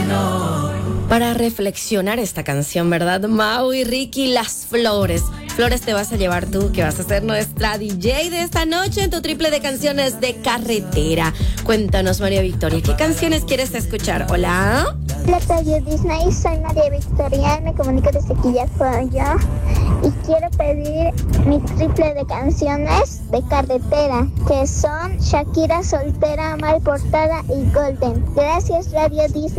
Para reflexionar esta canción, ¿verdad? Mau y Ricky, Las Flores. Flores te vas a llevar tú, que vas a ser nuestra DJ de esta noche en tu triple de canciones de carretera. Cuéntanos, María Victoria, ¿qué canciones quieres escuchar? Hola. Hola, Radio Disney, soy María Victoria, me comunico desde Quillacollo y quiero pedir mi triple de canciones de carretera, que son Shakira, Soltera, Mal Portada y Golden. Gracias, Radio Disney.